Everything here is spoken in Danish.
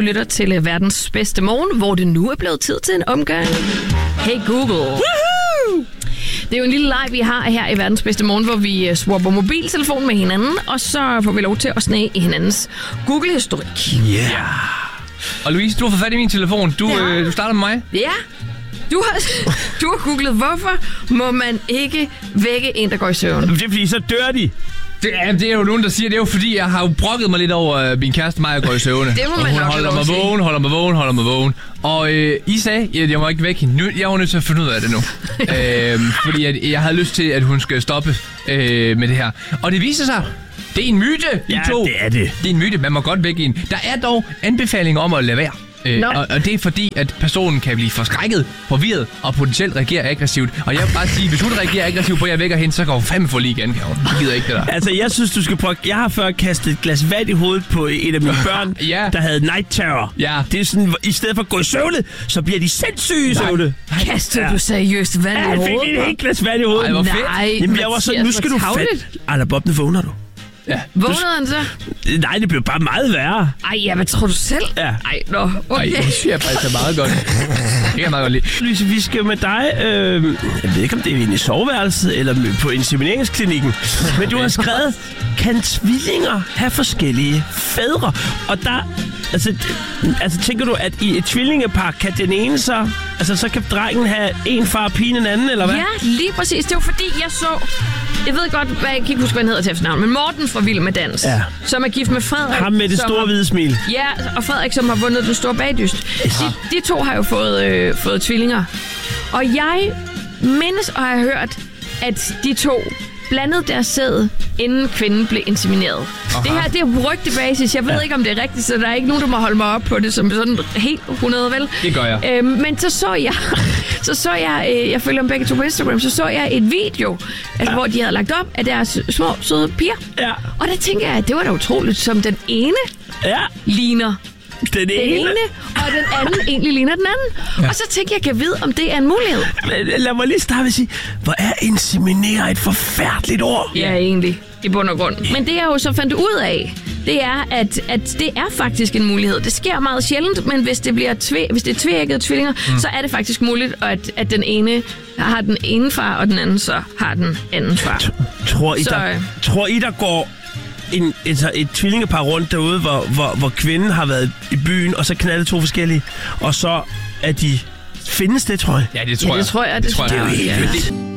du lytter til verdens bedste morgen, hvor det nu er blevet tid til en omgang. Hey Google. Woohoo! Det er jo en lille leg, vi har her i verdens bedste morgen, hvor vi swapper mobiltelefon med hinanden, og så får vi lov til at snage i hinandens Google-historik. Yeah. Og Louise, du har fået fat i min telefon. Du starter med mig. Ja. Du har googlet, hvorfor må man ikke vække en, der går i søvn? Det er fordi, så dør de. Det er jo nogen, der siger, det er jo fordi, jeg har jo brokket mig lidt over min kæreste, mig, og går i søvne. Det må man nok holder mig vågen. Og I sagde, at jeg må ikke vække hende. Jeg var nødt til at finde ud af det nu. Fordi jeg havde lyst til, at hun skal stoppe med det her. Og det viser sig, det er en myte, det er det. Det er en myte, man må godt vække en. Der er dog anbefalinger om at lade være. Og det er fordi, at personen kan blive forskrækket, forvirret og potentielt reagere aggressivt. Og jeg vil bare sige, hvis hun reagerer aggressivt på, at jeg vækker hende, så går hun fandme for lige igen. Jeg gider ikke det der. Altså, jeg synes, du skal prøve... Jeg har før kastet et glas vand i hovedet på et af mine børn, der havde night terror. Ja. Det er sådan, i stedet for at gå i søvne, så bliver de sindssyge i søvne. Kaster du seriøst vand i hovedet? Jeg fik et helt glas vand i hovedet. Ej, hvor fedt. Jamen, jeg var sådan, nu skal du Ejler Bob, nu vågner du. Ja. Vågnede han så? Nej, det blev bare meget værre. Ej, hvad tror du selv? Ja. Ej, okay. Ej, det synes jeg faktisk er meget godt. Det kan jeg meget godt lide. Louise, vi skal med dig, jeg ved ikke, om det er inde i soveværelset eller på insemineringsklinikken, men du har skrevet, kan tvillinger have forskellige fædre? Og der, altså tænker du, at i et tvillingepar kan den ene så kan drengen have en far og pigen en anden, eller hvad? Ja, lige præcis. Det var fordi, jeg ved godt, jeg kan ikke huske, hvad han hedder til efternavn, men Morten fra Vild med Dans, som er gift med Frederik. Ham med det store hvide smil. Ja, og Frederik, som har vundet den store bagdyst. De to har jo fået tvillinger. Og jeg mindes og har hørt, at de to blandede deres sæd, inden kvinden blev insemineret. Aha. Det her, det er rygtebasis. Jeg ved ikke, om det er rigtigt, så der er ikke nogen, der må holde mig op på det som sådan helt 100, vel? Det gør jeg. Men så jeg følger dem begge to på Instagram, så jeg et video, hvor de havde lagt op af deres små, søde piger. Ja. Og der tænker jeg, at det var da utroligt, som den ene ligner den ene, og den anden egentlig ligner den anden. Ja. Og så tænker jeg, kan vide, om det er en mulighed. Lad mig lige starte med at sige, hvor er inseminere et forfærdeligt ord? Ja, egentlig, i bund og grund. Men det jeg jo så fandt ud af, det er, at det er faktisk en mulighed. Det sker meget sjældent, men hvis det er tveæggede tvillinger, så er det faktisk muligt, at den ene har den ene far, og den anden så har den anden far. Tror I, der går et tvillingepar rundt derude, hvor kvinden har været i byen, og så knaldet to forskellige, og så er de... Findes det, tror jeg? Ja, det tror jeg. Det tror jeg. Det er jo helt vildt.